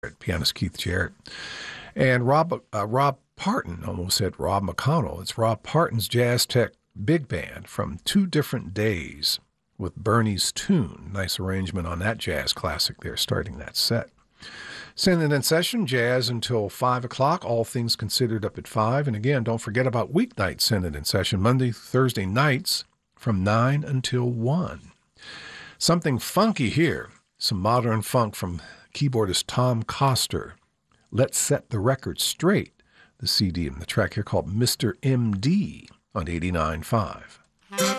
pianist Keith Jarrett. And Rob Parton, almost said Rob McConnell. It's Rob Parton's Jazz Tech Big Band from Two Different Days with Bernie's Tune. Nice arrangement on that jazz classic there, starting that set. Send it in session, jazz until 5 o'clock, all things considered up at 5. And again, don't forget about weeknight Send it in session, Monday, Thursday nights from 9 until 1. Something funky here, some modern funk from keyboardist Tom Coster. Let's Set the Record Straight, the CD and the track here called Mr. MD on 89.5.